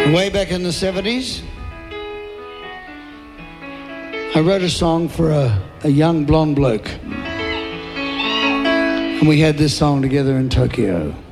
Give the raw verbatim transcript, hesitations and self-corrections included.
Way back in the seventies, I wrote a song for a, a young blonde bloke. And we had this song together in Tokyo.